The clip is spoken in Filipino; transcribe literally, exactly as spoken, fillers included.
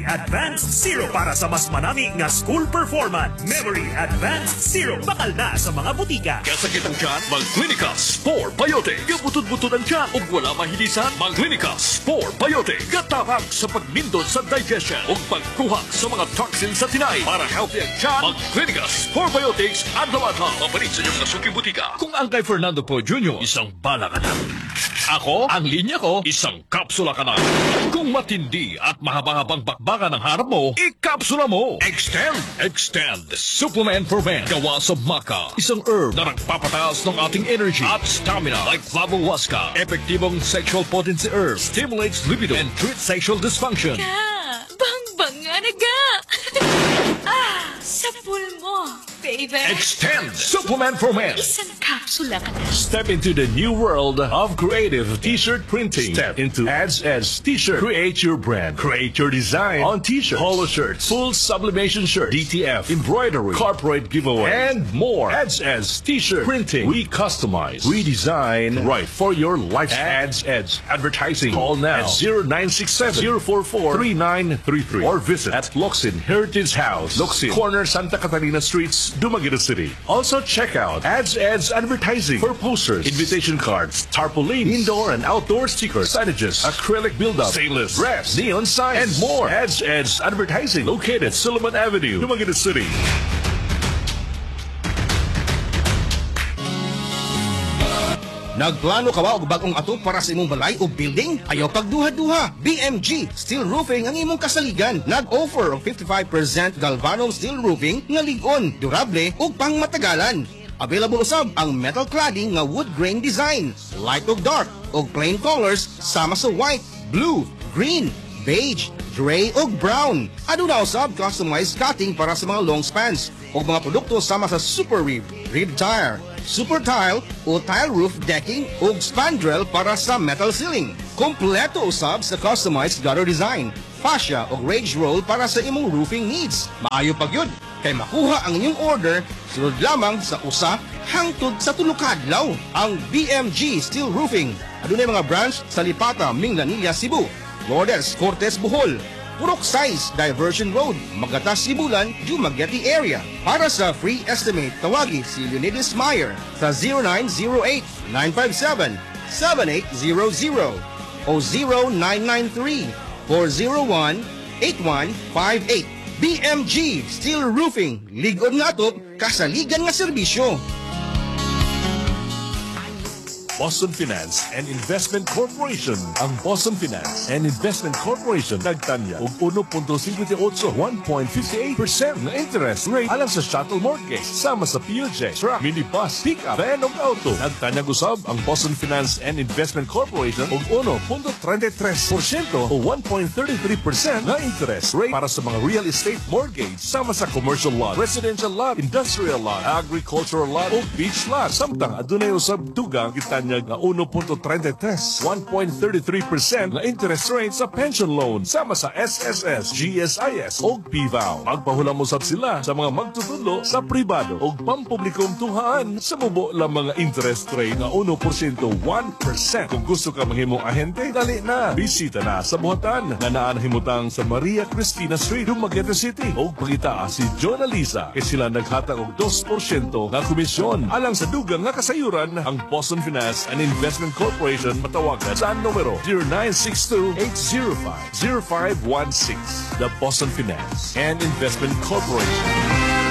Advanced Zero para sa mas manami nga school performance. Memory Advanced Zero. Bakal na sa mga butika. Kasakit ang tiyan, mag-Clinica Spore Biotic. Gabutod-butod ang tiyan o wala mahilisan, mag-Clinica Spore Biotic. Katabang sa pagmindot sa digestion o pagkuha sa mga toxins sa tinay. Para healthy ang tiyan, mag-Clinica Spore Biotics at lawata. Mapalit sa inyong nasuking butika. Kung ang kay Fernando Po Junior, isang bala ka na. Ako, ang linya ko, isang kapsula ka na. Kung matindi at mahaba-habang bakbakan ng harap mo, ikapsula mo. Extend, Extend, Supplement for Men. Gawa sa maca, isang herb na nagpapataas ng ating energy at stamina like Flavohuasca. Epektibong sexual potency herb, stimulates libido and treats sexual dysfunction. Ka, bang-bang nga na ga. Ah, sa pool mo, baby. Extend, Supplement for Men. Isang kapsula ka na. Step into the new world of creative t-shirt printing. Step into Ads Ads T-shirt. Create your brand. Create your design on t-shirts, polo shirts, full sublimation shirt, D T F, embroidery, corporate giveaway, and more. Ads Ads T-shirt printing. We customize, we design right for your lifestyle. Ads Ads Advertising. Call now at zero nine six seven, zero four four, three nine three three or visit at Locsin Heritage House, Locsin, corner Santa Catalina Streets, Dumaguete City. Also check out Ads Ads Advertising for posters, invitation cards, tarpaulins, indoor and outdoor stickers, signages, acrylic build-up, stainless, brass, neon signs, and more. Ads Ads Advertising located Solomon Avenue, Dumaguete City. Nagplano ka ba og bagong ato para sa imong balay o building? Ayaw pagduha-duha. B M G Steel Roofing ang imong kasaligan. Nag-offer og fifty-five percent galvanum steel roofing nga lig-on, durable ug pangmatagalan. Available usab ang metal cladding nga wood grain design, light ug dark ug plain colors sama sa white, blue, green, beige, gray ug brown. Aduna usab customized cutting para sa mga long spans ug mga produkto sama sa super rib, rib tire, super tile o tile roof decking ug spandrel para sa metal ceiling. Kompleto usab sa customized gutter design, fascia ug rage roll para sa imong roofing needs. Maayo pa gyud kay makuha ang inyong order sulod lamang sa usa hangtod sa tulo ka adlaw. Ang B M G Steel Roofing adunay mga branch sa Lipata, Minglanilla, Cebu, Lourdes, Cortes, Bohol, Purok Size, Diversion Road, Magatas, Sibulan, Dumaguete area. Para sa free estimate, tawagi si Leonidas Meyer sa zero nine zero eight, nine five seven, seven eight zero zero o zero nine nine three, four zero one, eight one five eight. B M G Steel Roofing, ligon nga to, kasaligan nga serbisyo. Boston Finance and Investment Corporation. Ang Boston Finance and Investment Corporation nagtanya og one point five eight, one point five eight percent na interest rate alang sa shuttle mortgage sama sa P L J, truck, minibus, pick-up, van ug auto. Nagtanya usab ang Boston Finance and Investment Corporation og one point three three percent o one point three three percent na interest rate para sa mga real estate mortgage sama sa commercial lot, residential lot, industrial lot, agricultural lot o beach lot. Samtang adunay usab tugang kitanya nga one point three three, one point three three percent na interest rate sa pension loan sama sa S S S, G S I S o P V A O. Magpahulam usab sila sa mga magtutudlo sa pribado o pampublikong tuhaan sa mubo lang mga interest rate na one percent, one percent. Kung gusto ka manghimong ahente, dali na. Bisita na sa buhatan na naan himutang sa Maria Cristina Street, Dumaguete City. O pagita si John Alisa kay sila naghatag og two percent na komisyon. Alang sa dugang nga kasayuran, ang Boston Finance and Investment Corporation matawagan sa numero zero nine six two, eight zero five, zero five one six. The Boston Finance and Investment Corporation.